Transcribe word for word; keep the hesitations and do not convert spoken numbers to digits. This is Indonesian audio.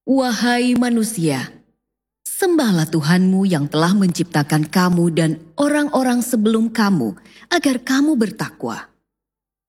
Wahai manusia, sembahlah Tuhanmu yang telah menciptakan kamu dan orang-orang sebelum kamu agar kamu bertakwa.